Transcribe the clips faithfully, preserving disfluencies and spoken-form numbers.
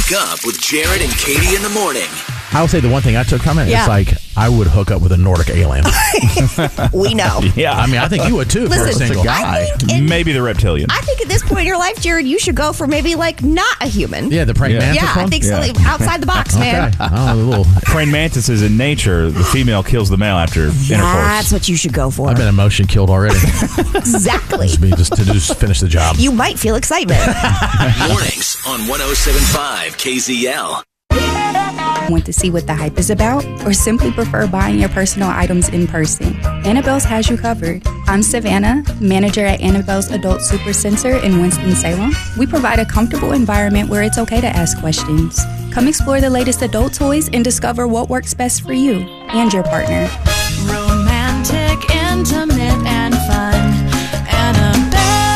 Wake up with Jared and Katie in the morning. I will say the one thing I took from it, Yeah. it's like I would hook up with a Nordic alien. We know. Yeah, I mean, I think you would too for a Listen, single I guy. think in- Maybe the reptilian. I think at this point in your life, Jared, you should go for maybe like not a human. Yeah, the praying Yeah. mantis Yeah, I one? think Yeah. something outside the box, man. Okay. Oh, a little. Praying mantises in nature, the female kills the male after That's intercourse. what you should go for. I've been emotion killed already. Exactly. Just, be, just to just finish the job. You might feel excitement. Mornings on one oh seven point five K Z L. Want to see what the hype is about? Or simply prefer buying your personal items in person? Annabelle's has you covered. I'm Savannah, manager at Annabelle's Adult Super Center in Winston-Salem. We provide a comfortable environment where it's okay to ask questions. Come explore the latest adult toys and discover what works best for you and your partner. Romantic, intimate, and fun. Annabelle's.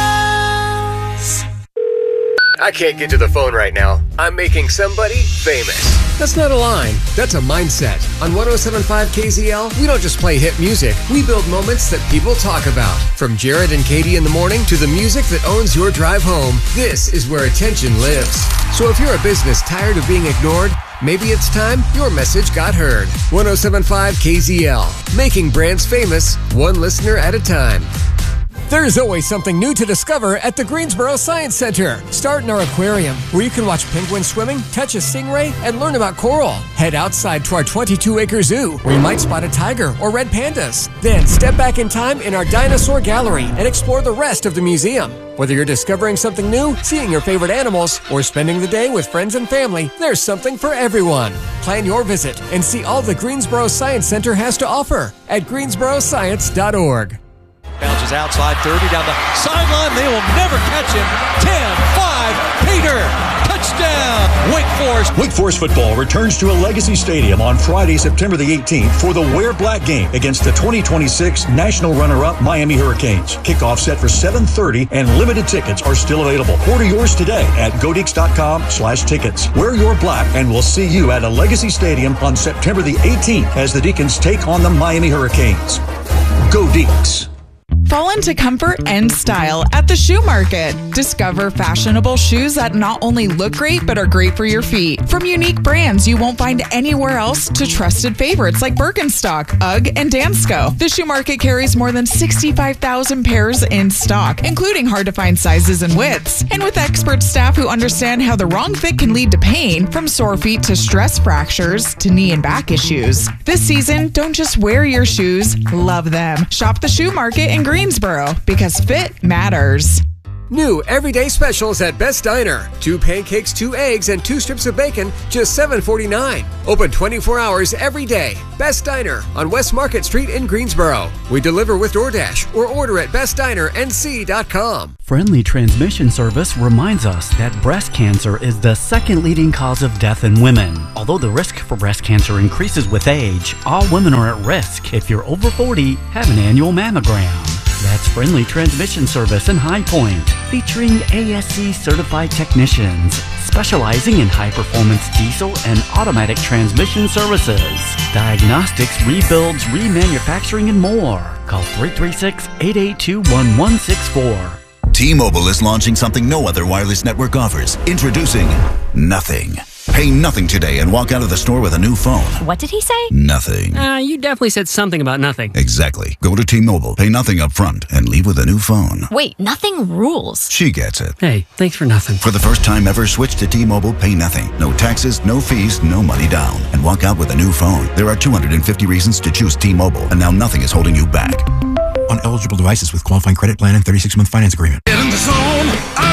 I can't get to the phone right now. I'm making somebody famous. That's not a line. That's a mindset. On one oh seven point five K Z L, we don't just play hit music. We build moments that people talk about. From Jared and Katie in the morning to the music that owns your drive home, this is where attention lives. So if you're a business tired of being ignored, maybe it's time your message got heard. one oh seven point five K Z L, making brands famous, one listener at a time. There's always something new to discover at the Greensboro Science Center. Start in our aquarium, where you can watch penguins swimming, catch a stingray, and learn about coral. Head outside to our twenty-two acre zoo, where you might spot a tiger or red pandas. Then step back in time in our dinosaur gallery and explore the rest of the museum. Whether you're discovering something new, seeing your favorite animals, or spending the day with friends and family, there's something for everyone. Plan your visit and see all the Greensboro Science Center has to offer at greensboro science dot org. Bounces outside thirty down the sideline. They will never catch him. ten five. Peter. Touchdown. Wake Forest. Wake Forest football returns to a Legacy Stadium on Friday, September the eighteenth for the Wear Black game against the twenty twenty-six national runner-up Miami Hurricanes. Kickoff set for seven thirty and limited tickets are still available. Order yours today at godeeks.com slash tickets. Wear your black and we'll see you at a Legacy Stadium on September the eighteenth as the Deacons take on the Miami Hurricanes. Go Deeks. Fall into comfort and style at the Shoe Market. Discover fashionable shoes that not only look great, but are great for your feet. From unique brands you won't find anywhere else to trusted favorites like Birkenstock, UGG, and Dansko. The Shoe Market carries more than sixty-five thousand pairs in stock, including hard-to-find sizes and widths. And with expert staff who understand how the wrong fit can lead to pain, from sore feet to stress fractures to knee and back issues. This season, don't just wear your shoes, love them. Shop the Shoe Market in Greensboro, because fit matters. New everyday specials at Best Diner. Two pancakes, two eggs, and two strips of bacon, just seven forty-nine. Open twenty-four hours every day. Best Diner on West Market Street in Greensboro. We deliver with DoorDash or order at best diner n c dot com. Friendly Transmission Service reminds us that breast cancer is the second leading cause of death in women. Although the risk for breast cancer increases with age, all women are at risk. If you're over forty, have an annual mammogram. That's Friendly Transmission Service in High Point, featuring A S C certified technicians specializing in high-performance diesel and automatic transmission services, diagnostics, rebuilds, remanufacturing, and more. Call three three six, eight eight two, one one six four. T-Mobile is launching something no other wireless network offers. Introducing Nothing. Pay nothing today and walk out of the store with a new phone. What did he say? Nothing. Uh, you definitely said something about nothing. Exactly. Go to T-Mobile, pay nothing up front, and leave with a new phone. Wait, nothing rules. She gets it. Hey, thanks for nothing. For the first time ever, switch to T-Mobile, pay nothing. No taxes, no fees, no money down. And walk out with a new phone. There are two hundred fifty reasons to choose T-Mobile, and now nothing is holding you back. On eligible devices with qualifying credit plan and thirty-six month finance agreement. Get in the zone,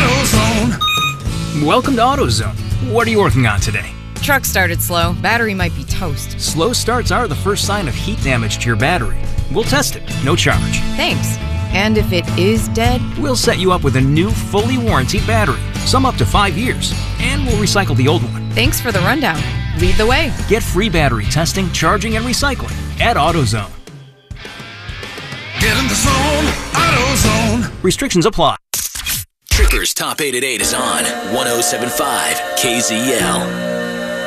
AutoZone. Welcome to AutoZone. What are you working on today? Truck started slow. Battery might be toast. Slow starts are the first sign of heat damage to your battery. We'll test it, no charge. Thanks. And if it is dead? We'll set you up with a new, fully warranted battery, some up to five years, and we'll recycle the old one. Thanks for the rundown. Lead the way. Get free battery testing, charging, and recycling at AutoZone. Get in the zone, AutoZone. Restrictions apply. Tricker's Top eight at eight is on one oh seven point five K Z L.